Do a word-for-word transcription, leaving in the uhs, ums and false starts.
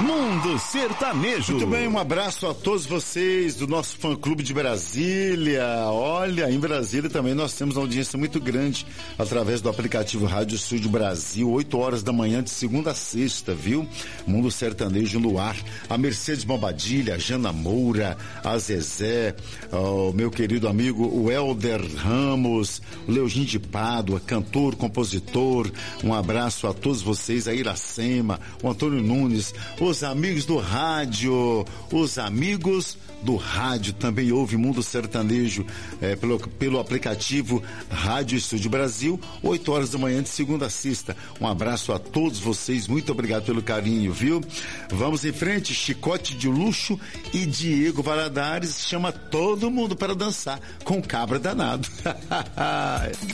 Mundo Sertanejo. Muito bem, um abraço a todos vocês do nosso fã-clube de Brasília. Olha, em Brasília também nós temos uma audiência muito grande através do aplicativo Rádio Estúdio Brasil, oito horas da manhã de segunda a sexta, viu? Mundo Sertanejo no ar. A Mercedes Bombadilha, a Jana Moura, a Zezé, o meu querido amigo o Helder Ramos, o Leogin de Pádua, cantor, compositor. Um abraço a todos vocês, a Iracema, o Antônio Nunes, os amigos do rádio, os amigos do rádio também ouve Mundo Sertanejo é, pelo, pelo aplicativo Rádio Estúdio Brasil, oito horas da manhã de segunda a sexta. Um abraço a todos vocês, muito obrigado pelo carinho, viu? Vamos em frente, Chicote de Luxo e Diego Valadares chama todo mundo para dançar com Cabra Danado.